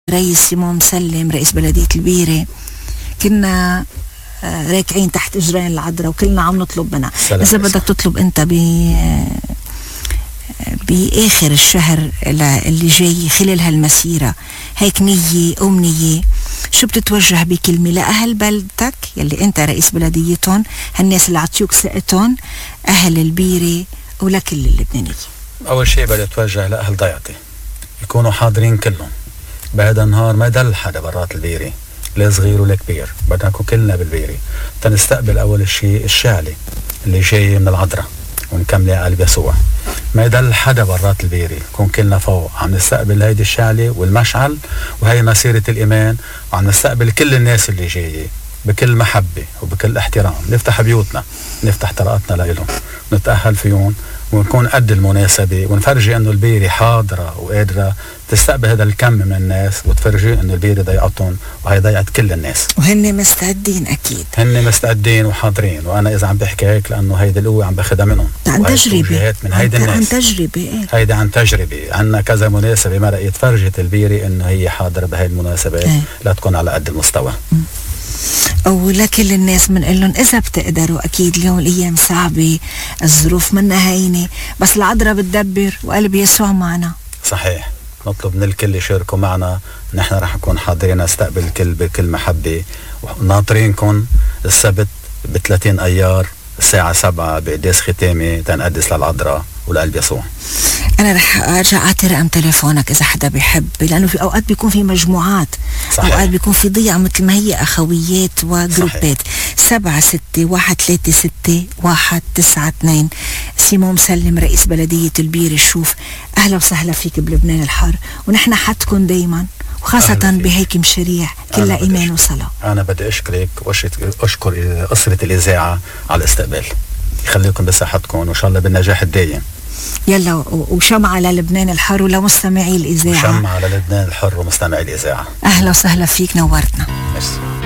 رئيس سيمون مسلم رئيس بلدية البيرة كنا راكعين تحت اجرين العذراء وكلنا عم نطلب منها اذا بدك تطلب انت باخر الشهر اللي جاي خلال هالمسيرة هيك نية أمنية، شو بتتوجه بكلمة لأهل بلدتك يلي انت رئيس بلديتهم، هالناس اللي عطيوك ثقتهم، أهل البيرة ولكل اللبنانيين؟ أول شيء بدي أتوجه لأهل ضيعتي يكونوا حاضرين كلهم بهذا النهار، ما يدل حدا برات البيرة، لا صغير ولا كبير، بدنا نكون كلنا بالبيرة تنستقبل أول شيء الشعلة اللي جاي من العذراء ونكمل قلب يسوع. ما يدل حدا برات البيرة، نكون كلنا فوق عم نستقبل هيدي الشعلة والمشعل وهي مسيرة الإيمان، وعم نستقبل كل الناس اللي جاية بكل محبة وبكل احترام. نفتح بيوتنا، نفتح طرقاتنا لإلهم، نتأهل فيهم ونكون قد المناسبة ونفرجي انه البيرة حاضرة وقادرة تستقبل هذا الكم من الناس، وتفرجي انه البيرة ضيعتهم وهي ضيعت كل الناس، وهن مستعدين اكيد، هن مستعدين وحاضرين. وانا اذا عم بحكي هيك لانه هيدي القوة عم باخدها منهم عن تجربة من هيدي الناس، عن تجربة هيدي عن تجربة. عنا كذا مناسبة مرقت فرجت البيرة انه هي حاضرة بهي المناسبات لا تكون على قد المستوى. ولكل الناس بنقول لهم إذا بتقدروا، أكيد اليوم الأيام صعبة، الظروف منا هينة، بس العذراء بتدبر وقلب يسوع معنا. صحيح، نطلب من الكل يشاركوا معنا، نحن رح نكون حاضرين نستقبل الكل بكل محبة، وناطرينكم السبت ب30 أيار الساعة 7 بقداس ختامي تنقدس للعذراء والقلب يسوع. أنا رح أرجع أعطي رقم تليفونك إذا حدا بيحب، لأنه في أوقات بيكون في مجموعات، صحيح. أوقات بيكون في ضيعة مثل ما هي أخويات وجروبات. 76-136-192. سيمون مسلم رئيس بلدية البيرة. شوف، أهلا وسهلا فيك بلبنان الحر، ونحن حدكم دايما، وخاصة بهيك مشاريع كلها إيمان وصلاة. أنا بدي أشكرك وأشكر أسرة الإذاعة على الاستقبال، يخليكم بصحتكم وإن شاء الله بالنجاح الدائم. يلا وشمعة للبنان الحر ولمستمعي الإذاعة. وشمعة للبنان الحر ومستمعي الإذاعة. أهلا وسهلا فيك، نورتنا. ميرسي.